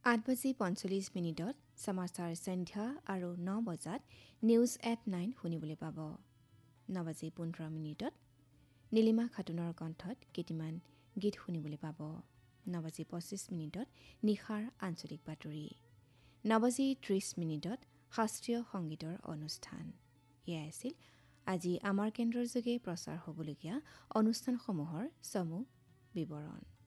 8:45 সমাচাৰ সন্ধ্যা আৰু 9 বজাত news at 9 শুনিবলৈ পাব। 9:15 নীলিমা খাতুনৰ কণ্ঠত কেইটিমান গীত শুনিবলৈ পাব। 9:25 নিশাৰ আঞ্চলিক বাতৰি। 9:30 শাস্ত্ৰীয় সংগীতৰ অনুষ্ঠান। এয়াই আছিল আজি আমাৰ কেন্দ্ৰৰ যোগে প্ৰচাৰ হ'বলগীয়া অনুষ্ঠানসমূহৰ চমু বিৱৰণ।